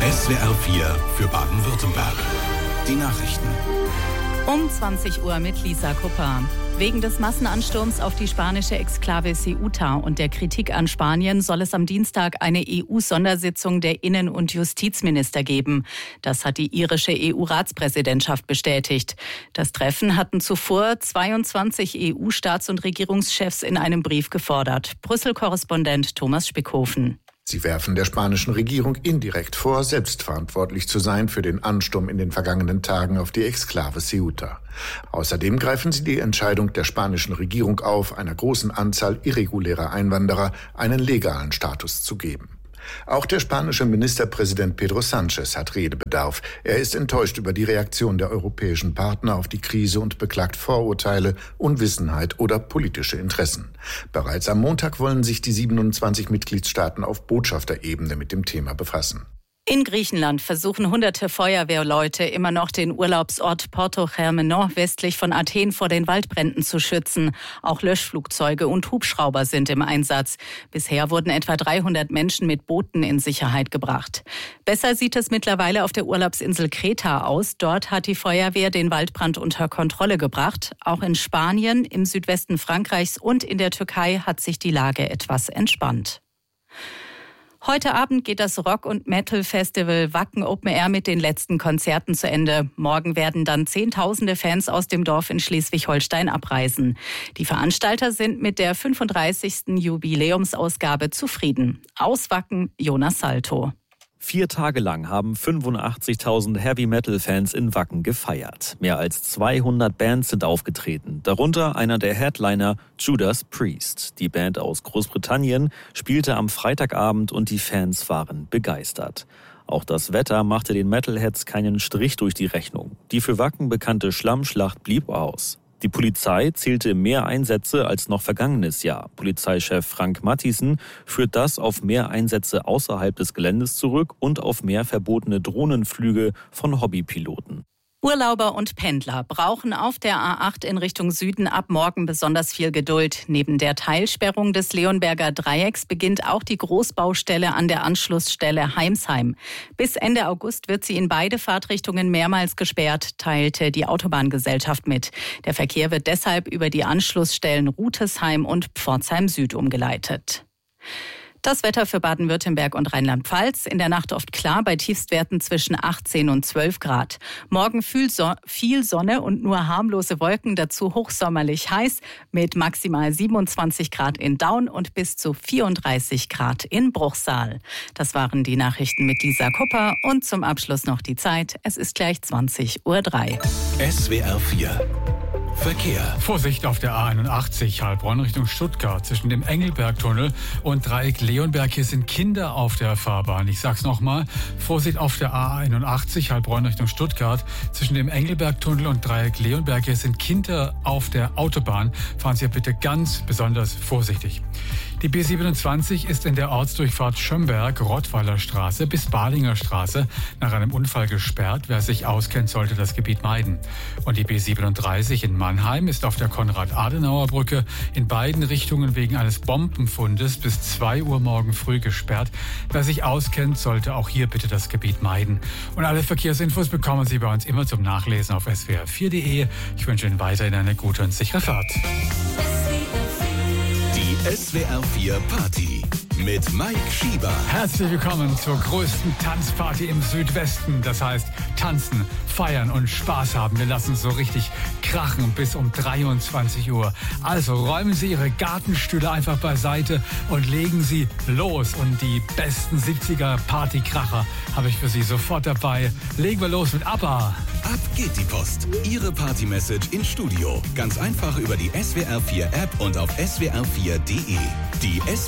SWR 4 für Baden-Württemberg. Die Nachrichten. Um 20 Uhr mit Lisa Kupper. Wegen des Massenansturms auf die spanische Exklave Ceuta und der Kritik an Spanien soll es am Dienstag eine EU-Sondersitzung der Innen- und Justizminister geben. Das hat die irische EU-Ratspräsidentschaft bestätigt. Das Treffen hatten zuvor 22 EU-Staats- und Regierungschefs in einem Brief gefordert. Brüssel-Korrespondent Thomas Spickhofen. Sie werfen der spanischen Regierung indirekt vor, selbstverantwortlich zu sein für den Ansturm in den vergangenen Tagen auf die Exklave Ceuta. Außerdem greifen sie die Entscheidung der spanischen Regierung auf, einer großen Anzahl irregulärer Einwanderer einen legalen Status zu geben. Auch der spanische Ministerpräsident Pedro Sánchez hat Redebedarf. Er ist enttäuscht über die Reaktion der europäischen Partner auf die Krise und beklagt Vorurteile, Unwissenheit oder politische Interessen. Bereits am Montag wollen sich die 27 Mitgliedstaaten auf Botschafterebene mit dem Thema befassen. In Griechenland versuchen hunderte Feuerwehrleute immer noch den Urlaubsort Porto Germenos westlich von Athen vor den Waldbränden zu schützen. Auch Löschflugzeuge und Hubschrauber sind im Einsatz. Bisher wurden etwa 300 Menschen mit Booten in Sicherheit gebracht. Besser sieht es mittlerweile auf der Urlaubsinsel Kreta aus. Dort hat die Feuerwehr den Waldbrand unter Kontrolle gebracht. Auch in Spanien, im Südwesten Frankreichs und in der Türkei hat sich die Lage etwas entspannt. Heute Abend geht das Rock- und Metal-Festival Wacken Open Air mit den letzten Konzerten zu Ende. Morgen werden dann Zehntausende Fans aus dem Dorf in Schleswig-Holstein abreisen. Die Veranstalter sind mit der 35. Jubiläumsausgabe zufrieden. Aus Wacken, Jonas Salto. 4 Tage lang haben 85.000 Heavy-Metal-Fans in Wacken gefeiert. Mehr als 200 Bands sind aufgetreten, darunter einer der Headliner, Judas Priest. Die Band aus Großbritannien spielte am Freitagabend und die Fans waren begeistert. Auch das Wetter machte den Metalheads keinen Strich durch die Rechnung. Die für Wacken bekannte Schlammschlacht blieb aus. Die Polizei zählte mehr Einsätze als noch vergangenes Jahr. Polizeichef Frank Matthiessen führt das auf mehr Einsätze außerhalb des Geländes zurück und auf mehr verbotene Drohnenflüge von Hobbypiloten. Urlauber und Pendler brauchen auf der A8 in Richtung Süden ab morgen besonders viel Geduld. Neben der Teilsperrung des Leonberger Dreiecks beginnt auch die Großbaustelle an der Anschlussstelle Heimsheim. Bis Ende August wird sie in beide Fahrtrichtungen mehrmals gesperrt, teilte die Autobahngesellschaft mit. Der Verkehr wird deshalb über die Anschlussstellen Rutesheim und Pforzheim Süd umgeleitet. Das Wetter für Baden-Württemberg und Rheinland-Pfalz. In der Nacht oft klar bei Tiefstwerten zwischen 18 und 12 Grad. Morgen viel Sonne und nur harmlose Wolken, dazu hochsommerlich heiß mit maximal 27 Grad in Daun und bis zu 34 Grad in Bruchsal. Das waren die Nachrichten mit Lisa Kupper und zum Abschluss noch die Zeit. Es ist gleich 20:03 Uhr. SWR 4 Verkehr. Vorsicht auf der A81 Heilbronn Richtung Stuttgart zwischen dem Engelbergtunnel und Dreieck Leonberg. Hier sind Kinder auf der Fahrbahn. Ich sag's nochmal. Vorsicht auf der A81 Heilbronn Richtung Stuttgart zwischen dem Engelbergtunnel und Dreieck Leonberg. Hier sind Kinder auf der Autobahn. Fahren Sie bitte ganz besonders vorsichtig. Die B27 ist in der Ortsdurchfahrt Schömberg-Rottweiler Straße bis Balinger Straße nach einem Unfall gesperrt. Wer sich auskennt, sollte das Gebiet meiden. Und die B37 in Mannheim ist auf der Konrad-Adenauer-Brücke in beiden Richtungen wegen eines Bombenfundes bis 2 Uhr morgen früh gesperrt. Wer sich auskennt, sollte auch hier bitte das Gebiet meiden. Und alle Verkehrsinfos bekommen Sie bei uns immer zum Nachlesen auf swr4.de. Ich wünsche Ihnen weiterhin eine gute und sichere Fahrt. SWR 4 Party mit Mike Schieber. Herzlich willkommen zur größten Tanzparty im Südwesten. Das heißt, tanzen, feiern und Spaß haben. Wir lassen es so richtig krachen bis um 23 Uhr. Also räumen Sie Ihre Gartenstühle einfach beiseite und legen Sie los. Und die besten 70er Partykracher habe ich für Sie sofort dabei. Legen wir los mit ABBA. Ab geht die Post. Ihre Party-Message ins Studio. Ganz einfach über die SWR 4 App und auf swr4.de. Die